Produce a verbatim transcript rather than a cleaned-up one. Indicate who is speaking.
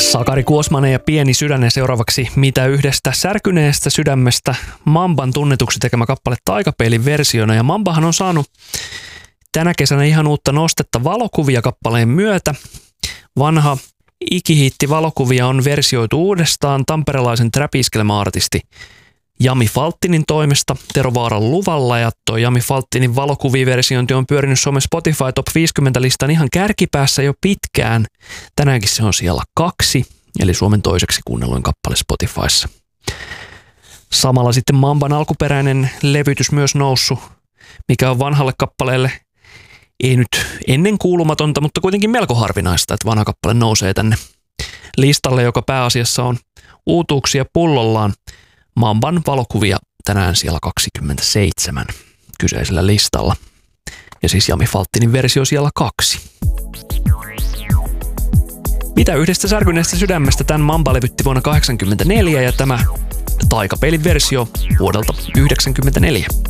Speaker 1: Sakari Kuosmanen ja Pieni sydän ja seuraavaksi Mitä yhdestä särkyneestä sydämestä Mamban tunnetuksi tekemä kappale Taikapeilin versiona. Ja Mambahan on saanut tänä kesänä ihan uutta nostetta valokuvia kappaleen myötä. Vanha ikihiitti valokuvia on versioitu uudestaan tamperelaisen trap-iskelmäartisti Jami Falttinin toimesta Tero Vaaran luvalla, ja tuo Jami Falttinin valokuviversiointi on pyörinyt Suomen Spotify Top viisikymmentä-listan ihan kärkipäässä jo pitkään. Tänäänkin se on siellä kaksi, eli Suomen toiseksi kuunnelluin kappale Spotifyssa. Samalla sitten Mamban alkuperäinen levytys myös noussut, mikä on vanhalle kappaleelle ei nyt ennen kuulumatonta, mutta kuitenkin melko harvinaista, että vanha kappale nousee tänne listalle, joka pääasiassa on uutuuksia pullollaan. Mamban valokuvia tänään siellä kaksikymmentäseitsemän kyseisellä listalla. Ja siis Jami Falttinin versio siellä kaksi. Mitä yhdestä särkyneestä sydämestä tämän Mamba levytti vuonna kahdeksankymmentäneljä ja tämä Taikapeilin versio vuodelta yhdeksänkymmentäneljä.